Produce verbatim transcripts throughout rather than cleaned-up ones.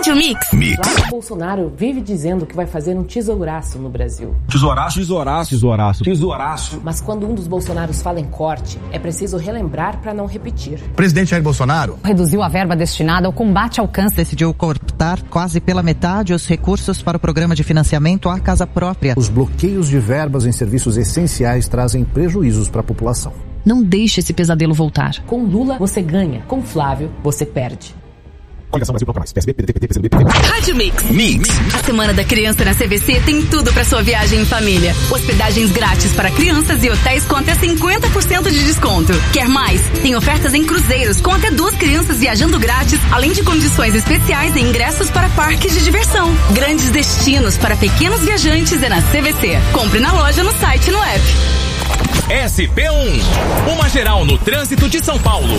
Rádio Mix. Mix. Flávio Bolsonaro vive dizendo que vai fazer um tesouraço no Brasil. Tesouraço? Tesouraço. Tesouraço. Tesouraço. Mas quando um dos Bolsonaros fala em corte, é preciso relembrar para não repetir. O presidente Jair Bolsonaro reduziu a verba destinada ao combate ao câncer. Decidiu cortar quase pela metade os recursos para o programa de financiamento à casa própria. Os bloqueios de verbas em serviços essenciais trazem prejuízos para a população. Não deixe esse pesadelo voltar. Com Lula, você ganha. Com Flávio, você perde. Coligação Brasil Procura Mais. P S B, P D T, P T, P C B, P T B. Rádio Mix. Mix. A Semana da Criança na C V C tem tudo para sua viagem em família. Hospedagens grátis para crianças e hotéis com até cinquenta por cento de desconto. Quer mais? Tem ofertas em cruzeiros com até duas crianças viajando grátis, além de condições especiais e ingressos para parques de diversão. Grandes destinos para pequenos viajantes é na C V C. Compre na loja, no site e no app. S P um, uma geral no trânsito de São Paulo.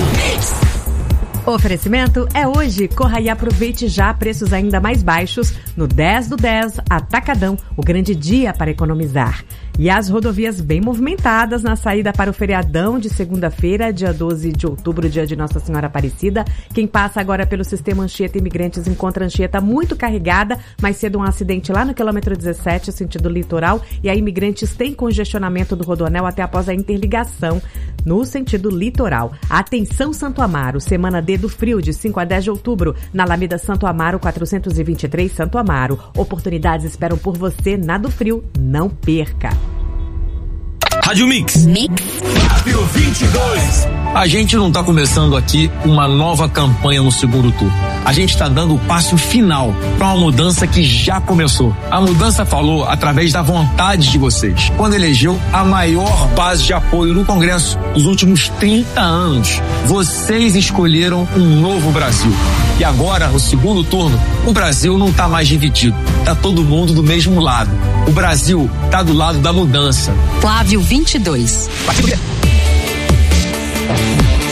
Oferecimento é hoje. Corra e aproveite já preços ainda mais baixos no dez do dez Atacadão, o grande dia para economizar. E as rodovias bem movimentadas na saída para o feriadão de segunda-feira, dia doze de outubro, dia de Nossa Senhora Aparecida. Quem passa agora pelo sistema Anchieta Imigrantes encontra a Anchieta muito carregada. Mais cedo um acidente lá no quilômetro dezessete, sentido litoral, e a Imigrantes tem congestionamento do Rodoanel até após a interligação no sentido litoral. Atenção Santo Amaro, Semana D do Frio, de cinco a dez de outubro, na Alameda Santo Amaro, quatrocentos e vinte e três, Santo Amaro. Oportunidades esperam por você na do Frio, não perca. Rádio Mix. Mix. Flávio vinte e dois. A gente não está começando aqui uma nova campanha no segundo turno. A gente está dando o passo final para uma mudança que já começou. A mudança falou através da vontade de vocês, quando elegeu a maior base de apoio no Congresso nos últimos trinta anos. Vocês escolheram um novo Brasil. E agora, no segundo turno, o Brasil não está mais dividido. Está todo mundo do mesmo lado. O Brasil está do lado da mudança. Flávio vinte e dois.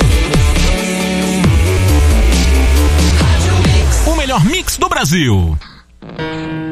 O melhor mix do Brasil.